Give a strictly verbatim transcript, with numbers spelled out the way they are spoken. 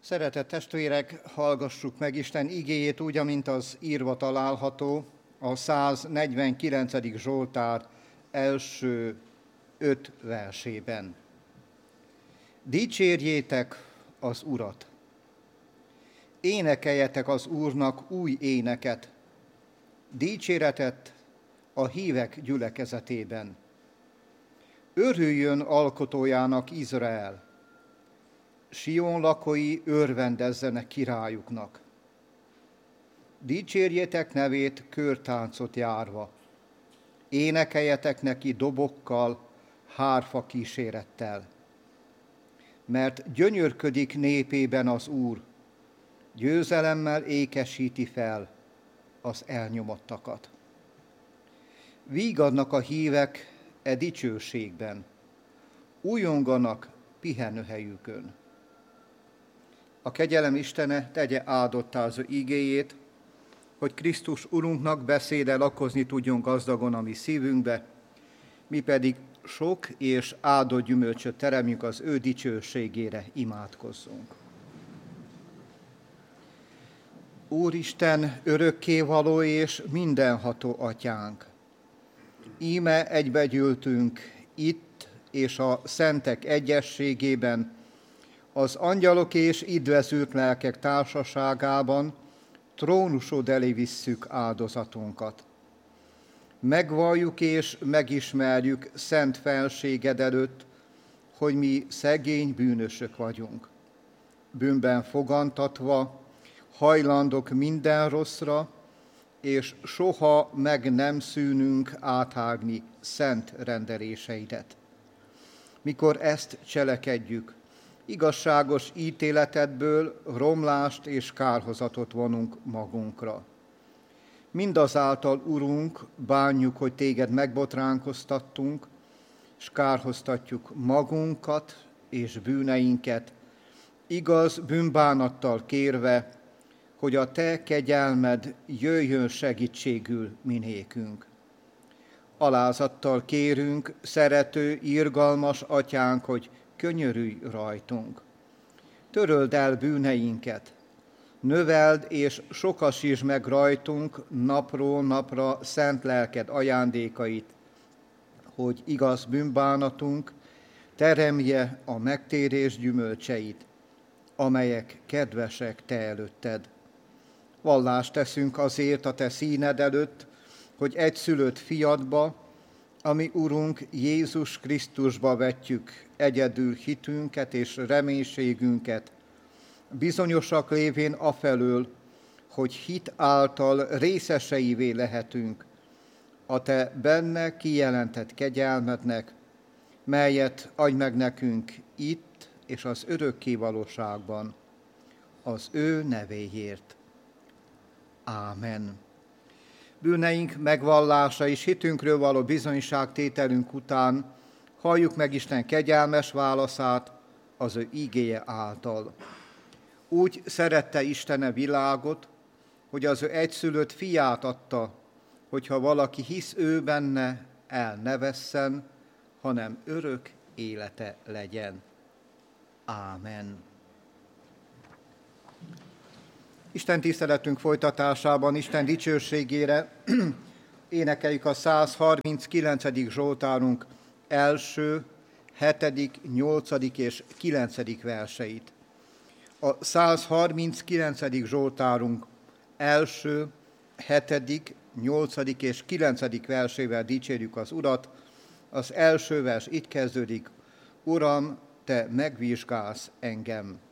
Szeretett testvérek, hallgassuk meg Isten igéjét úgy, amint az írva található a száznegyvenkilencedik Zsoltár első öt versében. Dicsérjétek az Urat! Énekeljetek az Úrnak új éneket, dicséretet a hívek gyülekezetében. Örüljön alkotójának Izrael, Sion lakói örvendezzenek királyuknak. Dicsérjétek nevét körtáncot járva, énekeljetek neki dobokkal, hárfa kísérettel. Mert gyönyörködik népében az Úr, győzelemmel ékesíti fel az elnyomottakat. Vígadnak a hívek e dicsőségben, újonganak pihenőhelyükön. A kegyelem Istene tegye áldottá az ő igéjét, hogy Krisztus Urunknak beszéde lakozni tudjon gazdagon a mi szívünkbe, mi pedig sok és áldott gyümölcsöt teremjünk az ő dicsőségére, imádkozzunk. Úristen, örökkévaló és mindenható atyánk, íme egybegyűltünk itt és a szentek egyességében, az angyalok és idvezült lelkek társaságában trónusod elé visszük áldozatunkat. Megvalljuk és megismerjük szent felséged előtt, hogy mi szegény bűnösök vagyunk. Bűnben fogantatva, hajlandok minden rosszra, és soha meg nem szűnünk áthágni szent rendeléseidet. Mikor ezt cselekedjük, igazságos ítéletedből romlást és kárhozatot vonunk magunkra. Mindazáltal, Urunk, bánjuk, hogy téged megbotránkoztattunk, és kárhoztatjuk magunkat és bűneinket, igaz bűnbánattal kérve, hogy a te kegyelmed jöjjön segítségül minékünk. Alázattal kérünk, szerető, irgalmas atyánk, hogy könyörülj rajtunk. Töröld el bűneinket, növeld és sokasítsd meg rajtunk napról napra szent lelked ajándékait, hogy igaz bűnbánatunk teremje a megtérés gyümölcseit, amelyek kedvesek te előtted. Vallást teszünk azért a te színed előtt, hogy egyszülött fiadba, ami Urunk Jézus Krisztusba vetjük egyedül hitünket és reménységünket, bizonyosak lévén afelől, hogy hit által részeseivé lehetünk a te benne kijelentett kegyelmednek, melyet adj meg nekünk itt és az örökké valóságban, az ő nevéért. Ámen. Bűneink megvallása és hitünkről való bizonyságtételünk után halljuk meg Isten kegyelmes válaszát az ő igéje által. Úgy szerette Isten a világot, hogy az ő egyszülött fiát adta, hogyha valaki hisz ő benne, el ne vesszen, hanem örök élete legyen. Ámen. Isten tiszteletünk folytatásában Isten dicsőségére énekeljük a százharminckilencedik Zsoltárunk első, hetedik, nyolcadik és kilencedik verseit. A százharminckilencedik Zsoltárunk első, hetedik, nyolcadik és kilencedik versével dicsérjük az Urat. Az első vers így kezdődik: Uram, te megvizsgálsz engem.